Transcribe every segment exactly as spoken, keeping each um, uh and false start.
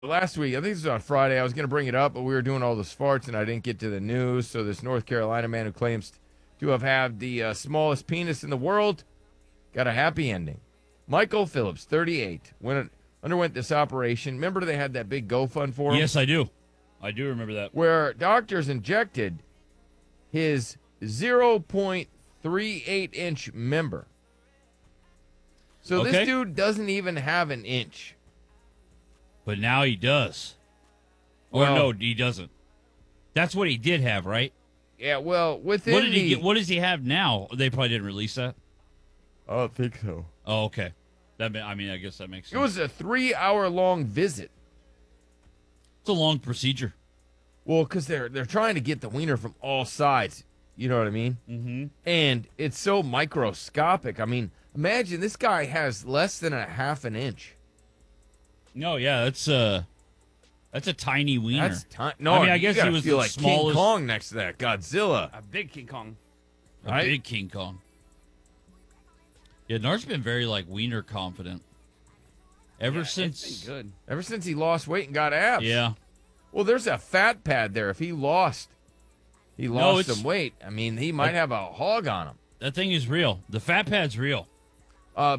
last week, I think this was on Friday, I was going to bring it up, but we were doing all those farts and I didn't get to the news. So this North Carolina man who claims to have had the uh, smallest penis in the world got a happy ending. Michael Phillips, thirty-eight, went underwent this operation. Remember they had that big GoFund for him? Yes, I do. I do remember that. Where doctors injected his zero point three eight inch member. So Okay. this dude doesn't even have an inch. But now he does. Or Well- no, he doesn't. That's what he did have, right? Yeah, well, within What did the... he get? What does he have now? They probably didn't release that. I don't think so. Oh, okay. That ma- I mean, I guess that makes It sense. was a three-hour-long visit. It's a long procedure. Well, because they're they're trying to get the wiener from all sides. You know what I mean? Mm-hmm. And it's so microscopic. I mean, imagine this guy has less than a half an inch. No, yeah, that's uh, that's a tiny wiener. That's tiny. No, I mean, I you guess gotta he was feel the like King smallest- Kong next to that Godzilla. A big King Kong. a right? big King Kong. Yeah, Nar's been very like wiener confident ever Yeah, since. It's been good. Ever since he lost weight and got abs. Yeah, Well, there's a fat pad there. If he lost, he No, lost it's- some weight. I mean, he might have a hog on him. that thing is real. The fat pad's real. Uh,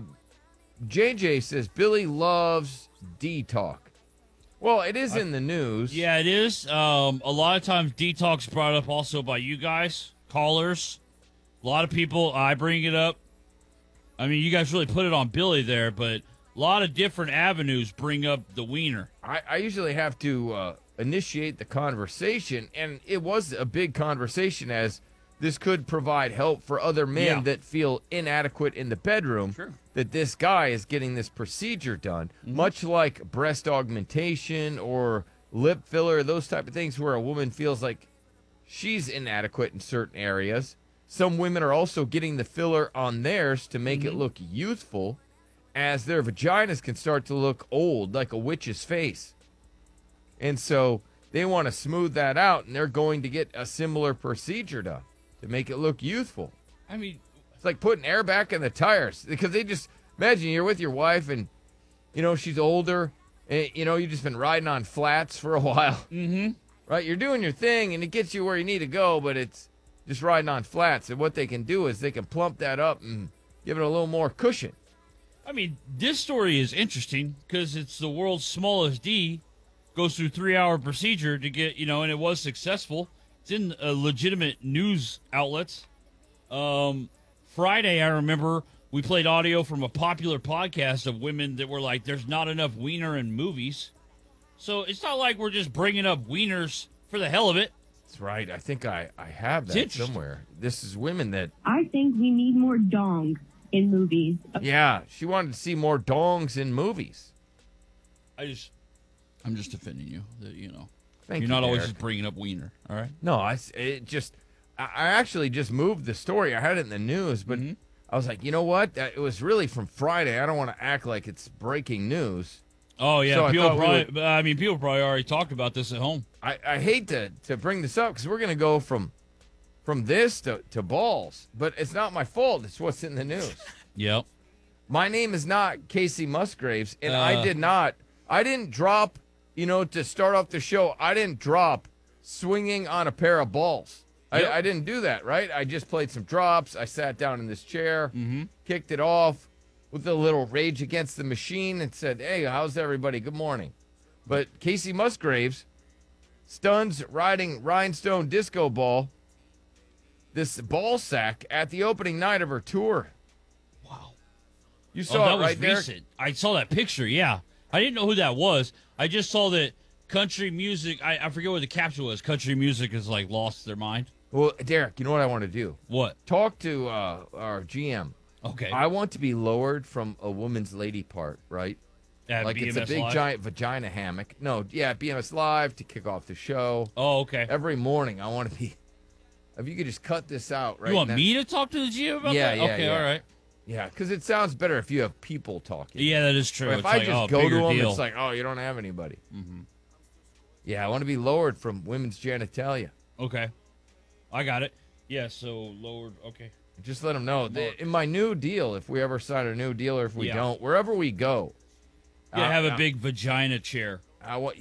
J J says Billy loves D talk. Well, it is in the news. Yeah, it is. Um, a lot of times, detox brought up also by you guys, callers. A lot of people, I bring it up. I mean, you guys really put it on Billy there, but a lot of different avenues bring up the wiener. I, I usually have to uh, initiate the conversation, and it was a big conversation as this could provide help for other men Yeah. that feel inadequate in the bedroom. Sure. That this guy is getting this procedure done, much like breast augmentation or lip filler, those type of things where a woman feels like she's inadequate in certain areas. Some women are also getting the filler on theirs to make it look youthful, as their vaginas can start to look old, like a witch's face. And so they want to smooth that out, and they're going to get a similar procedure done to make it look youthful. I mean, It's like putting air back in the tires, because they just imagine you're with your wife and, you know, she's older, and, you know, you've just been riding on flats for a while, mm-hmm. right? You're doing your thing, and it gets you where you need to go, but it's just riding on flats. And what they can do is they can plump that up and give it a little more cushion. I mean, this story is interesting because it's the world's smallest D, goes through three-hour procedure to get, you know, and it was successful. It's in uh, legitimate news outlets. Um, Friday, I remember we played audio from a popular podcast of women that were like, "There's not enough wiener in movies," so it's not like we're just bringing up wieners for the hell of it. That's right. I think I, I have It's that interesting. somewhere. This is women that, I think we need more dong in movies. yeah, she wanted to see more dongs in movies. I just, I'm just defending you. That you know, Thank you're you, not always Derek. just bringing up wiener. All right. No, I s- it just I I actually just moved the story. I had it in the news, but Mhm. I was like, you know what? That- It was really from Friday. I don't want to act like it's breaking news. Oh yeah, So I people thought we probably. I mean, people probably already talked about this at home. I, I hate to, to bring this up because we're gonna go from from this to, to balls, but it's not my fault. It's what's in the news. Yep. My name is not Casey Musgraves, and I Uh. did not. I didn't drop. You know, to start off the show, I didn't drop swinging on a pair of balls. Yep. I, I didn't do that, right? I just played some drops. I sat down in this chair, Mm-hmm. kicked it off with a little Rage Against the Machine, and said, "Hey, how's everybody? Good morning." But Casey Musgraves stuns riding rhinestone disco ball, this ball sack at the opening night of her tour. Wow. You Oh, saw that it right was there. recent. I saw that picture. Yeah, I didn't know who that was. I just saw that country music. I, I forget what the caption was. Country music has like lost their mind. Well, Derek, you know what I want to do? What? Talk to uh, our G M. Okay. I want to be lowered from a woman's lady part, right? At like it's B M S a big Live? giant vagina hammock. No, yeah, B M S Live to kick off the show. Oh, okay. Every morning, I want to be. If you could just cut this out, right? You want now- me to talk to the G M about Yeah, that? yeah, okay, yeah. all right. Yeah, because it sounds better if you have people talking. Yeah, that is true. But if It's I like, just oh, go to bigger them, deal. it's like, oh, you don't have anybody. Mm-hmm. Yeah, I want to be lowered from women's genitalia. Okay, I got it. Yeah, so lowered. Okay. Just let them know. that in my new deal, if we ever sign a new deal or if we Yeah. don't, wherever we go. Yeah, uh, have a uh, big vagina chair. Uh, what